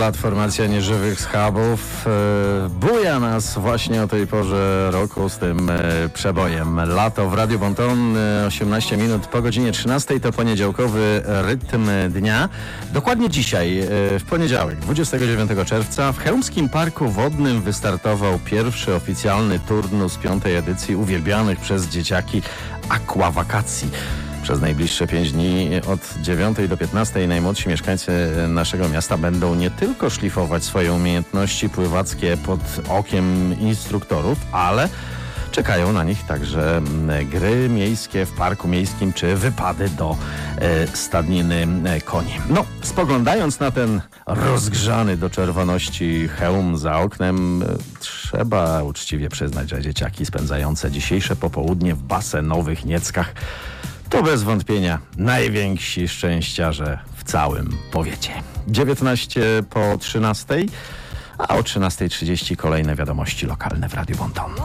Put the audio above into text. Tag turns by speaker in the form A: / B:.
A: lat formacja Nieżywych Schabów buja nas właśnie o tej porze roku z tym przebojem. Lato w Radiu Bonton, 18 minut po godzinie 13, to poniedziałkowy rytm dnia. Dokładnie dzisiaj, w poniedziałek, 29 czerwca, w Chełmskim Parku Wodnym wystartował pierwszy oficjalny turnus 5. edycji uwielbianych przez dzieciaki aquawakacji. Przez najbliższe 5 dni od 9 do 15 najmłodsi mieszkańcy naszego miasta będą nie tylko szlifować swoje umiejętności pływackie pod okiem instruktorów, ale czekają na nich także gry miejskie w parku miejskim czy wypady do stadniny koni. No, spoglądając na ten rozgrzany do czerwoności Chełm za oknem, trzeba uczciwie przyznać, że dzieciaki spędzające dzisiejsze popołudnie w basenowych Nieckach to bez wątpienia najwięksi szczęściarze w całym powiecie. 19 po 13, a o 13:30 kolejne wiadomości lokalne w Radiu Bonton.